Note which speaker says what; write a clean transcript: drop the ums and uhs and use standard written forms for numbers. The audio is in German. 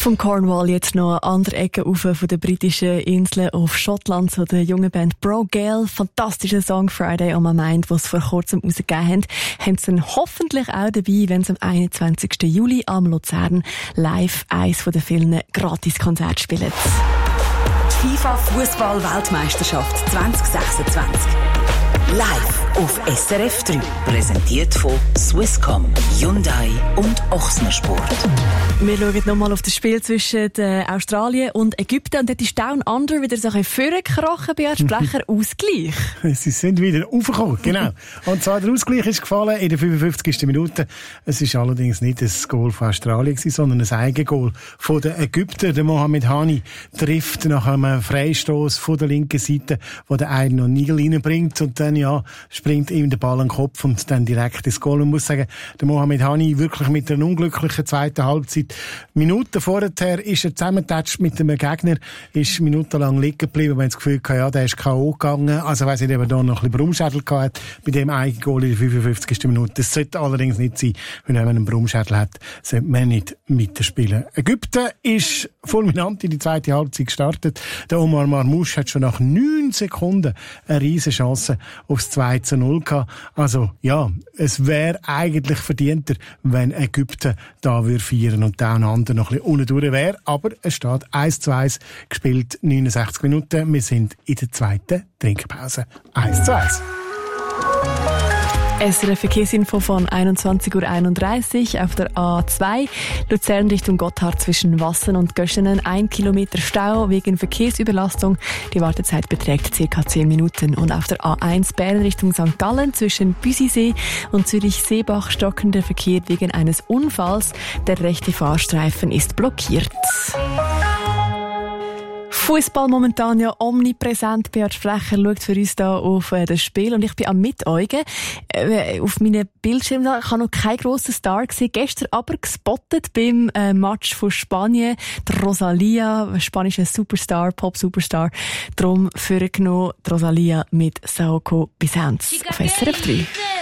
Speaker 1: Vom Cornwall jetzt noch an andere Ecke rauf von den britischen Inseln auf Schottland zu der jungen Band Bro Gale. Fantastischer Song Friday on My Mind, was sie vor kurzem rausgegeben haben. Haben sie dann hoffentlich auch dabei, wenn sie am 21. Juli am Luzern live eins von den vielen Gratiskonzerte spielen.
Speaker 2: Die FIFA-Fußball-Weltmeisterschaft 2026. Live auf SRF 3. Präsentiert von Swisscom, Hyundai und Ochsner Sport.
Speaker 1: Wir schauen nochmal auf das Spiel zwischen Australien und Ägypten. Und dort ist Down Under wieder so ein vorgekrochen bei Sprecher Ausgleich.
Speaker 3: Sie sind wieder aufgekommen, genau. Und zwar der Ausgleich ist gefallen in der 55. Minute. Es ist allerdings nicht ein Goal von Australien gewesen, sondern ein Eigengoal von den Ägyptern. Der Mohamed Hani trifft nach einem Freistoß von der linken Seite, wo der einen noch Nigel reinbringt. Und dann, springt ihm der Ball an den Kopf und dann direkt ins Goal. Man muss sagen, der Mohamed Hani wirklich mit einer unglücklichen zweiten Halbzeit. Minuten vorher ist er zusammengetatscht mit einem Gegner, ist minutenlang liegen geblieben. Man hat das Gefühl gehabt, der ist K.O. gegangen. Also weiss nicht, ob er da noch ein bisschen Brumschädel gehabt hat bei dem Eigengoal in der 55. Minute. Das sollte allerdings nicht sein, wenn man einen Brumschädel hat, sollte man nicht mitspielen. Ägypten ist fulminant in die zweite Halbzeit gestartet. Der Omar Marmoush hat schon nach 9 Sekunden eine riesen Chance aufs 2:0 gehabt. Also, es wäre eigentlich verdienter, wenn Ägypten da feiern und der andere noch ein bisschen unten durch wäre. Aber es steht 1:1, gespielt 69 Minuten. Wir sind in der zweiten Trinkpause. 1:1.
Speaker 1: SRF Verkehrsinfo von 21:31 Uhr auf der A2. Luzern Richtung Gotthard zwischen Wassen und Göschenen. 1 Kilometer Stau wegen Verkehrsüberlastung. Die Wartezeit beträgt ca. 10 Minuten. Und auf der A1 Bern Richtung St. Gallen zwischen Büsisee und Zürich-Seebach stockender Verkehr wegen eines Unfalls. Der rechte Fahrstreifen ist blockiert. Fußball momentan ja omnipräsent. Beat Sprecher schaut für uns da auf das Spiel und ich bin am Mitäugen. Auf meinen Bildschirmen da, ich habe noch keinen grossen Star gesehen. Gestern aber gespottet beim Match von Spanien. Die Rosalía, spanische Superstar, Pop-Superstar. Darum vorgenommen die Rosalía mit Saoko Bisans auf SRF 3.